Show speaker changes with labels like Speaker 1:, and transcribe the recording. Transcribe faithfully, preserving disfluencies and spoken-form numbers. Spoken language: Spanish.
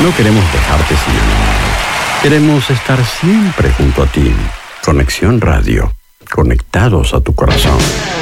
Speaker 1: No queremos dejarte sin nada. Queremos estar siempre junto a ti. Conexión Radio. Conectados a tu corazón.